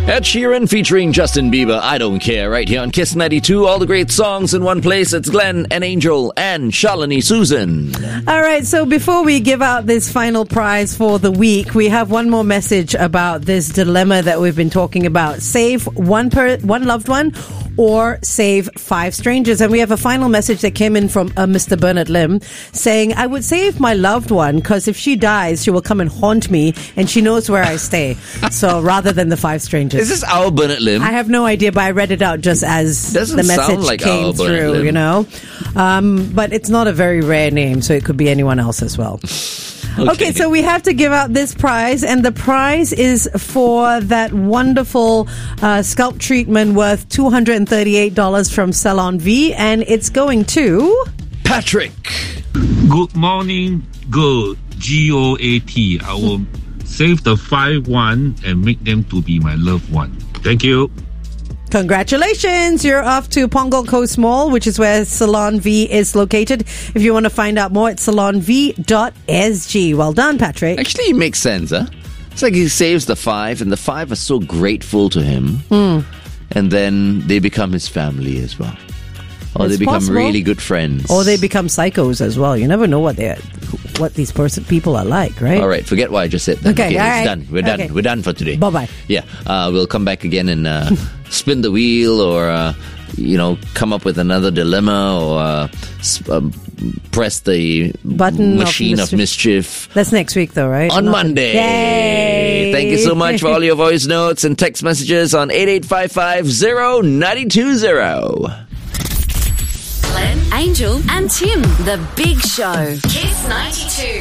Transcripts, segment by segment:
Ed Sheeran featuring Justin Bieber, I Don't Care, right here on Kiss 92. All the great songs in one place. It's Glenn and Angel and Shalini Susan. All right, so before we give out this final prize for the week, we have one more message about this dilemma that we've been talking about. Save one loved one or save 5 strangers. And we have a final message that came in from Mr. Bernard Lim saying, I would save my loved one because if she dies, she will come and haunt me and she knows where I stay. So rather than the 5 strangers. Is this our Bernard Lim? I have no idea, but I read it out just as the message came through, you know. But it's not a very rare name, so it could be anyone else as well. Okay, so we have to give out this prize, and the prize is for that wonderful scalp treatment worth $238 from Salon V, and it's going to... Patrick. Good morning, good. GOAT. I will save the 5 one and make them to be my loved one. Thank you. Congratulations! You're off to Punggol Coast Mall, which is where Salon V is located. If you want to find out more, it's salonv.sg. Well done, Patrick. Actually, it makes sense, huh? It's like he saves the 5, and the 5 are so grateful to him. And then they become his family as well. Or they become really good friends. Or they become psychos as well. You never know what these people are like, right? All right, forget what I just said. Okay, all it's right. done. We're done. We're done for today. Bye-bye. Yeah, we'll come back again and spin the wheel or, come up with another dilemma or press the button machine of mischief. That's next week though, right? On Monday. Yay! Thank you so much for all your voice notes and text messages on 88550920. Glenn, Angel, and Tim, The Big Show. Kiss 92.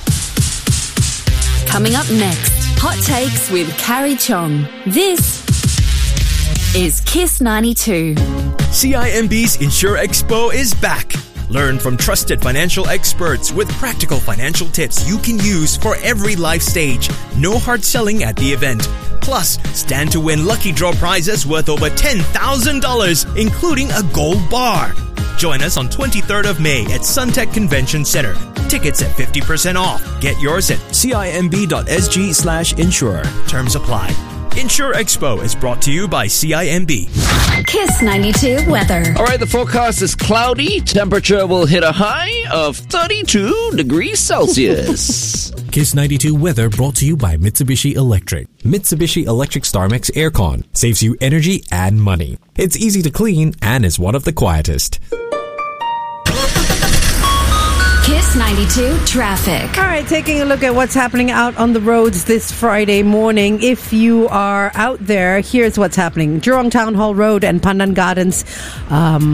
Coming up next, Hot Takes with Carrie Chong. This is Kiss 92. CIMB's Insure Expo is back. Learn from trusted financial experts with practical financial tips you can use for every life stage. No hard selling at the event. Plus, stand to win lucky draw prizes worth over $10,000, including a gold bar. Join us on 23rd of May at Suntec Convention Center. Tickets at 50% off. Get yours at cimb.sg/insure. Terms apply. Insure Expo is brought to you by CIMB. Kiss 92 weather. All right, the forecast is cloudy. Temperature will hit a high of 32 degrees Celsius. Kiss 92 weather brought to you by Mitsubishi Electric. Mitsubishi Electric StarMax Aircon saves you energy and money. It's easy to clean and is one of the quietest. Kiss 92 traffic. All right, taking a look at what's happening out on the roads this Friday morning. If you are out there, here's what's happening. Jurong Town Hall Road and Pandan Gardens